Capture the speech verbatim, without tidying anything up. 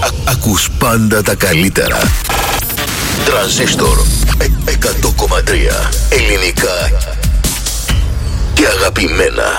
Ακούς πάντα τα καλύτερα. Τρανζίστορ εκατό κόμμα τρία. Ελληνικά και αγαπημένα.